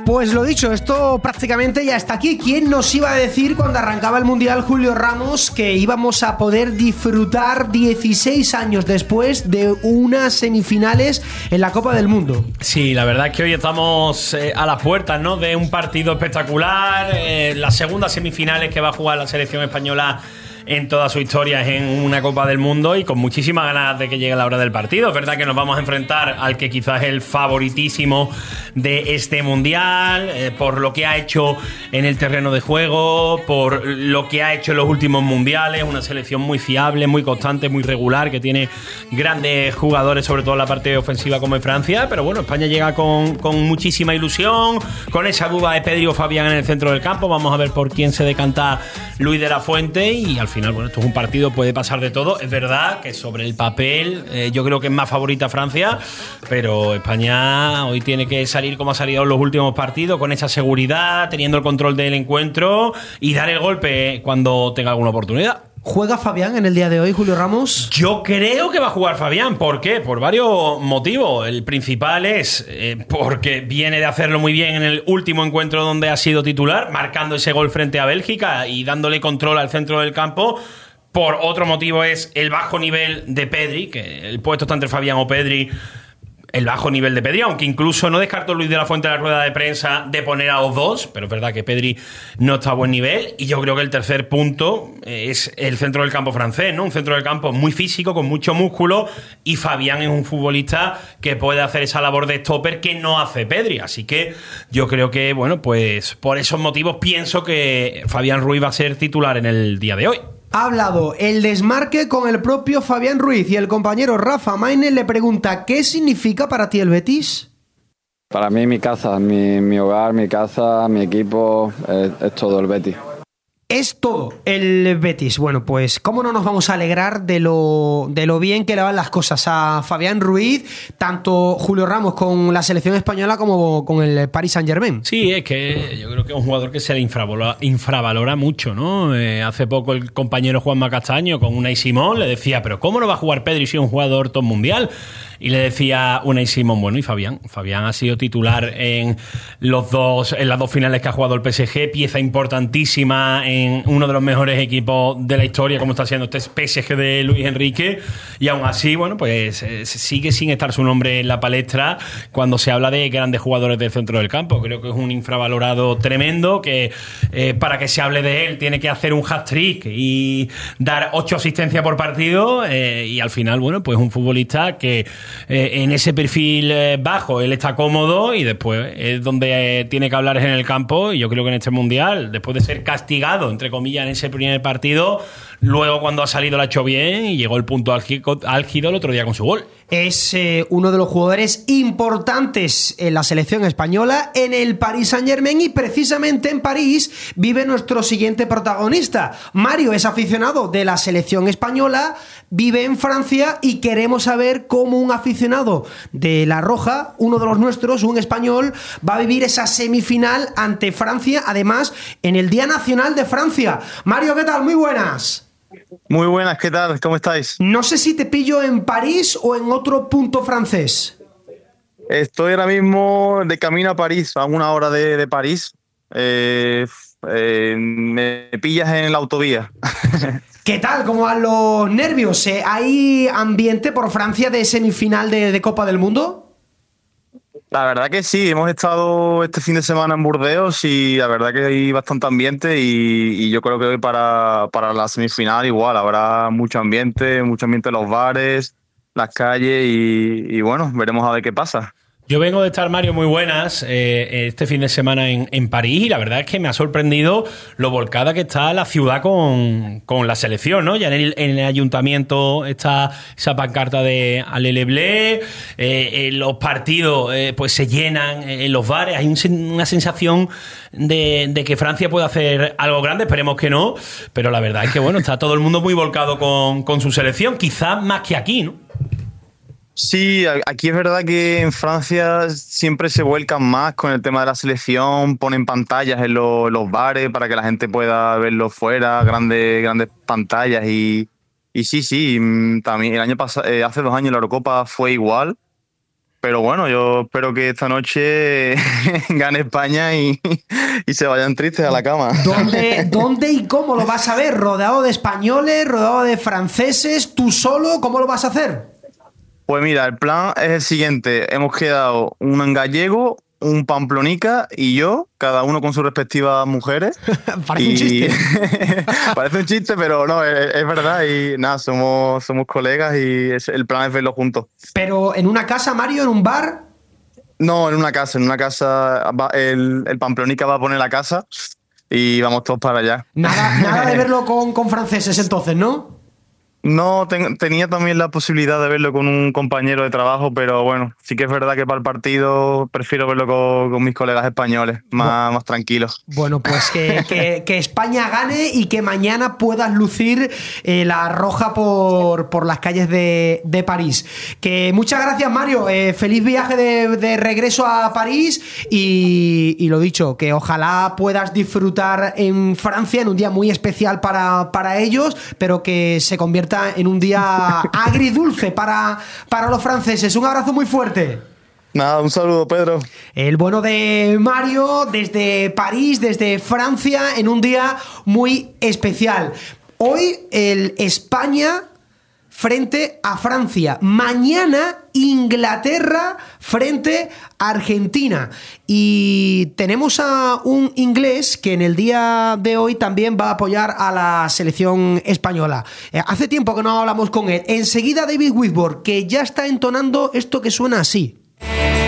Pues lo dicho, esto prácticamente ya está aquí. ¿Quién nos iba a decir cuando arrancaba el Mundial, Julio Ramos, que íbamos a poder disfrutar 16 años después de unas semifinales en la Copa del Mundo? Sí, la verdad es que hoy estamos a las puertas, ¿no?, de un partido espectacular. Las segundas semifinales que va a jugar la selección española en toda su historia en una Copa del Mundo, y con muchísimas ganas de que llegue la hora del partido. Es verdad que nos vamos a enfrentar al que quizás es el favoritísimo de este Mundial, por lo que ha hecho en el terreno de juego, por lo que ha hecho en los últimos Mundiales. Una selección muy fiable, muy constante, muy regular, que tiene grandes jugadores, sobre todo en la parte ofensiva, como en Francia. Pero bueno, España llega con muchísima ilusión, con esa duda de Pedri o Fabián en el centro del campo. Vamos a ver por quién se decanta Luis de la Fuente, y al final, bueno, esto es un partido, puede pasar de todo. Es verdad que sobre el papel yo creo que es más favorita Francia, pero España hoy tiene que salir como ha salido en los últimos partidos, con esa seguridad, teniendo el control del encuentro y dar el golpe cuando tenga alguna oportunidad. ¿Juega Fabián en el día de hoy, Julio Ramos? Yo creo que va a jugar Fabián. ¿Por qué? Por varios motivos. El principal es porque viene de hacerlo muy bien en el último encuentro donde ha sido titular, marcando ese gol frente a Bélgica y dándole control al centro del campo. Por otro motivo es el bajo nivel de Pedri, que el puesto está entre Fabián o Pedri. El bajo nivel de Pedri, aunque incluso no descartó Luis de la Fuente en la rueda de prensa de poner a los dos, pero es verdad que Pedri no está a buen nivel. Y yo creo que el tercer punto es el centro del campo francés, ¿no? Un centro del campo muy físico, con mucho músculo, y Fabián es un futbolista que puede hacer esa labor de stopper que no hace Pedri. Así que yo creo que, bueno, pues por esos motivos pienso que Fabián Ruiz va a ser titular en el día de hoy. Ha hablado el desmarque con el propio Fabián Ruiz, y el compañero Rafa Maínez le pregunta: ¿qué significa para ti el Betis? Para mí mi casa, mi hogar, mi casa, mi equipo, es todo el Betis. Es todo el Betis. Bueno, pues cómo no nos vamos a alegrar de lo bien que le van las cosas a Fabián Ruiz, tanto Julio Ramos con la selección española como con el Paris Saint-Germain. Sí, es que yo creo que es un jugador que se le infravalora mucho, ¿no? Hace poco el compañero Juanma Castaño con Unai Simón le decía: ¿pero cómo no va a jugar Pedri si es un jugador top mundial? Y le decía Unai Simón, bueno, ¿y Fabián? Fabián ha sido titular en las dos finales que ha jugado el PSG, pieza importantísima en uno de los mejores equipos de la historia, como está siendo este PSG de Luis Enrique, y aún así, bueno, pues sigue sin estar su nombre en la palestra cuando se habla de grandes jugadores del centro del campo. Creo que es un infravalorado tremendo, que para que se hable de él tiene que hacer un hat-trick y dar 8 asistencias por partido, y al final, bueno, pues un futbolista que en ese perfil bajo él está cómodo, y después es donde tiene que hablar es en el campo. Y yo creo que en este Mundial, después de ser castigado, entre comillas, en ese primer partido, luego cuando ha salido lo ha hecho bien y llegó el punto álgido el otro día con su gol. Es uno de los jugadores importantes en la selección española, en el Paris Saint-Germain, y precisamente en París vive nuestro siguiente protagonista. Mario es aficionado de la selección española, vive en Francia, y queremos saber cómo un aficionado de La Roja, uno de los nuestros, un español, va a vivir esa semifinal ante Francia, además en el Día Nacional de Francia. Mario, ¿qué tal? Muy buenas. Muy buenas, ¿qué tal? ¿Cómo estáis? No sé si te pillo en París o en otro punto francés. Estoy ahora mismo de camino a París, a 1 hora de París. Me pillas en la autovía. ¿Qué tal? ¿Cómo van los nervios? ¿Hay ambiente por Francia de semifinal de Copa del Mundo? La verdad que sí, hemos estado este fin de semana en Burdeos y la verdad que hay bastante ambiente, y yo creo que hoy para la semifinal igual habrá mucho ambiente en los bares, las calles, y bueno, veremos a ver qué pasa. Yo vengo de estar, Mario, muy buenas, este fin de semana en París, y la verdad es que me ha sorprendido lo volcada que está la ciudad con la selección, ¿no? Ya en el ayuntamiento está esa pancarta de Allez Bleus, los partidos pues se llenan en los bares, hay una sensación de que Francia puede hacer algo grande, esperemos que no, pero la verdad es que, bueno, está todo el mundo muy volcado con su selección, quizás más que aquí, ¿no? Sí, aquí es verdad que en Francia siempre se vuelcan más con el tema de la selección, ponen pantallas en los bares para que la gente pueda verlo fuera, grandes pantallas, y sí, también el año pasado, hace 2 años la Eurocopa fue igual, Pero bueno, yo espero que esta noche gane España y se vayan tristes a la cama. ¿Dónde y cómo lo vas a ver? ¿Rodeado de españoles, rodeado de franceses? ¿Tú solo? ¿Cómo lo vas a hacer? Pues mira, el plan es el siguiente. Hemos quedado un gallego, un pamplonica y yo, cada uno con sus respectivas mujeres. Parece un chiste. Parece un chiste, pero no, es verdad. Y nada, somos colegas y el plan es verlo juntos. ¿Pero en una casa, Mario, en un bar? No, en una casa. El pamplonica va a poner la casa y vamos todos para allá. Nada de verlo con franceses entonces, ¿no? No, tenía también la posibilidad de verlo con un compañero de trabajo, pero bueno, sí que es verdad que para el partido prefiero verlo con mis colegas españoles, más tranquilos. Bueno, pues que España gane y que mañana puedas lucir la roja por las calles de París. Que muchas gracias, Mario. Feliz viaje de regreso a París y lo dicho, que ojalá puedas disfrutar en Francia en un día muy especial para ellos, pero que se convierta en un día agridulce para los franceses. Un abrazo muy fuerte. Nada, un saludo, Pedro. El bueno de Mario desde París, desde Francia, en un día muy especial. Hoy el España frente a Francia. Mañana Inglaterra frente a Argentina. Y tenemos a un inglés que en el día de hoy también va a apoyar a la selección española. Hace tiempo que no hablamos con él. Enseguida David Whitworth, que ya está entonando esto que suena así.